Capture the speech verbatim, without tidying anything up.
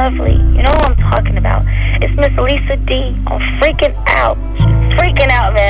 lovely. You know who I'm talking about. It's Miss Lisa D. I'm freaking out. She's freaking out, man.